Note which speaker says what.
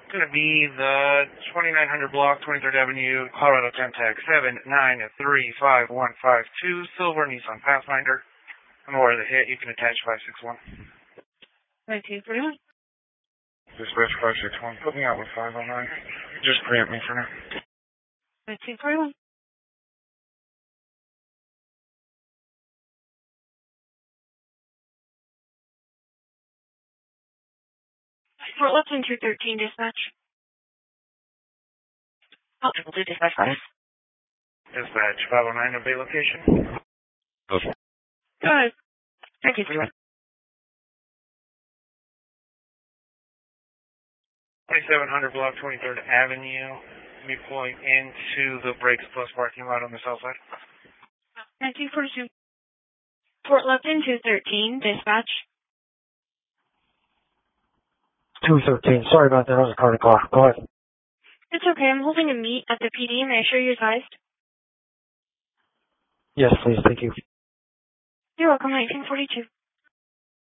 Speaker 1: Going to be the 2900 block, 23rd Avenue, Colorado Temtec 7935152, silver Nissan Pathfinder. I'm aware of the hit. You can attach 561.
Speaker 2: 1941.
Speaker 1: Dispatch 561. Put me out with 509. Just preempt me for now.
Speaker 2: 1941. Fort Lupton 213 dispatch. Oh, triple two dispatch 5.
Speaker 1: Dispatch 509, obey location.
Speaker 2: Okay. Go ahead. 1941.
Speaker 1: 2700 block, 23rd Avenue. Me pulling into the Brakes Plus parking lot on the south side.
Speaker 2: 1942. Fort Lupton 213 dispatch.
Speaker 3: 213. Sorry about that. I was a car to car. Go ahead.
Speaker 2: It's okay. I'm holding a meet at the PD. May I show you advised?
Speaker 3: Yes, please. Thank you.
Speaker 2: You're welcome. 1942.